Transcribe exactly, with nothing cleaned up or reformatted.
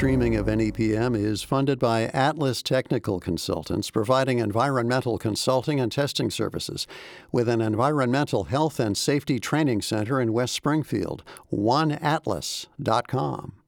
streaming of N E P M is funded by Atlas Technical Consultants, providing environmental consulting and testing services with an environmental health and safety training center in West Springfield. one atlas dot com.